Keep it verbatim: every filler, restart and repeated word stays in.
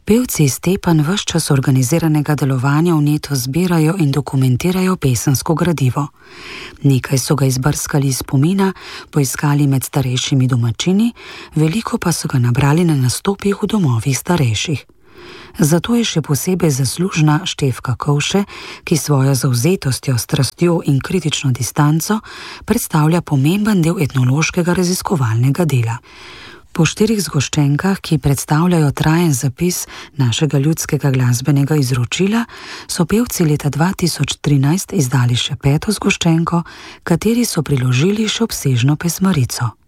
Pevci iz Tepanj ves čas organiziranega delovanja vneto zbirajo in dokumentirajo pesensko gradivo. Nekaj so ga izbrskali iz spomina, poiskali med starejšimi domačini, veliko pa so ga nabrali na nastopih v domovih starejših. Zato je še posebej zaslužna Štefka Kovše, ki svojo zavzetostjo, strastjo in kritično distanco predstavlja pomemben del etnološkega raziskovalnega dela. Po štirih zgoščenkah, ki predstavljajo trajen zapis našega ljudskega glasbenega izročila, so pevci leta dva tisoč trinajst izdali še peto zgoščenko, kateri so priložili še obsežno pesmarico.